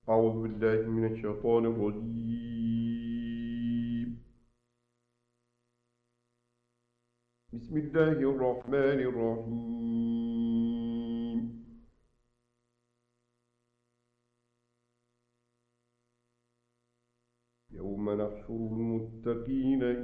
أعوذ بالله من الشيطان الرجيم. بسم الله الرحمن الرحيم. يوم نحشر المتقين